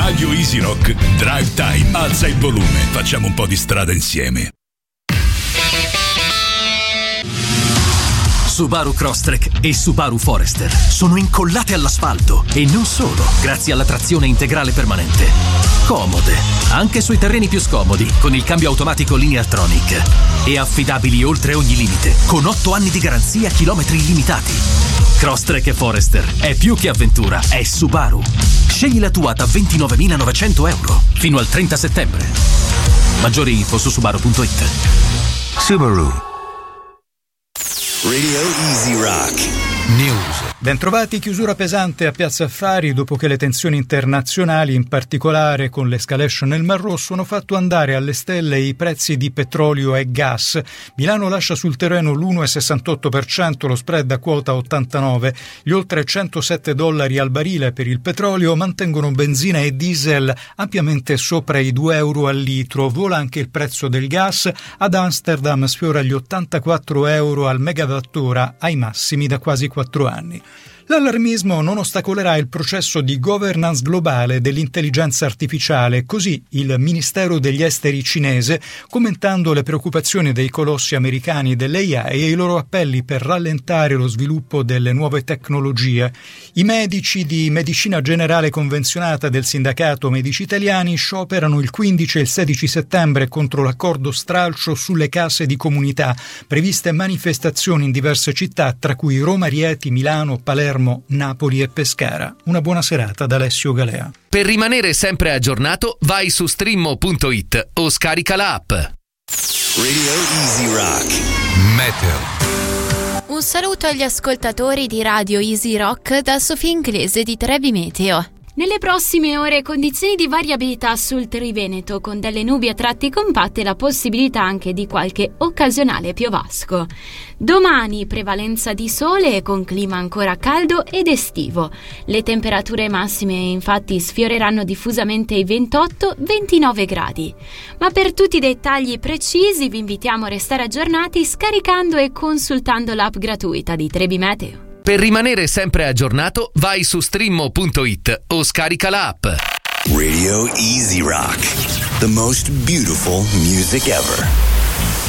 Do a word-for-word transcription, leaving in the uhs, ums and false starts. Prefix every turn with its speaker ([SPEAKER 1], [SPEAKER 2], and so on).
[SPEAKER 1] Radio Easy Rock Drive Time. Alza il volume, facciamo un po' di strada insieme.
[SPEAKER 2] Subaru Crosstrek e Subaru Forester sono incollate all'asfalto e non solo, grazie alla trazione integrale permanente. Comode, anche sui terreni più scomodi, con il cambio automatico Lineartronic. E affidabili oltre ogni limite, con otto anni di garanzia a chilometri illimitati. Crosstrek e Forester è più che avventura, è Subaru. Scegli la tua da ventinovemilanovecento euro fino al trenta settembre. Maggiori info su subaru punto it.
[SPEAKER 3] Subaru. Radio Easy Rock News.
[SPEAKER 4] Bentrovati, chiusura pesante a Piazza Affari dopo che le tensioni internazionali, in particolare con l'escalation nel Mar Rosso, hanno fatto andare alle stelle i prezzi di petrolio e gas. Milano lascia sul terreno l'uno virgola sessantotto per cento, lo spread a quota ottantanove. Gli oltre centosette dollari al barile per il petrolio mantengono benzina e diesel ampiamente sopra i due euro al litro. Vola anche il prezzo del gas. Ad Amsterdam sfiora gli ottantaquattro euro al megawattora, ai massimi da quasi quattro anni. L'allarmismo non ostacolerà il processo di governance globale dell'intelligenza artificiale, così il Ministero degli Esteri cinese, commentando le preoccupazioni dei colossi americani dell'A I e i loro appelli per rallentare lo sviluppo delle nuove tecnologie. I medici di medicina generale convenzionata del sindacato Medici Italiani scioperano il quindici e il sedici settembre contro l'accordo stralcio sulle case di comunità, previste manifestazioni in diverse città, tra cui Roma, Rieti, Milano, Palermo, Napoli e Pescara. Una buona serata da Alessio Galea.
[SPEAKER 5] Per rimanere sempre aggiornato, vai su streammo punto it o scarica l'app.
[SPEAKER 3] Radio Easy Rock Meteo.
[SPEAKER 6] Un saluto agli ascoltatori di Radio Easy Rock da Sofia Inglese di Trebi Meteo. Nelle prossime ore condizioni di variabilità sul Triveneto, con delle nubi a tratti compatte e la possibilità anche di qualche occasionale piovasco. Domani prevalenza di sole con clima ancora caldo ed estivo. Le temperature massime infatti sfioreranno diffusamente i ventotto ventinove gradi. Ma per tutti i dettagli precisi vi invitiamo a restare aggiornati scaricando e consultando l'app gratuita di Trebi Meteo.
[SPEAKER 5] Per rimanere sempre aggiornato, vai su streammo punto it o scarica l'app.
[SPEAKER 3] Radio Easy Rock, the most beautiful music ever.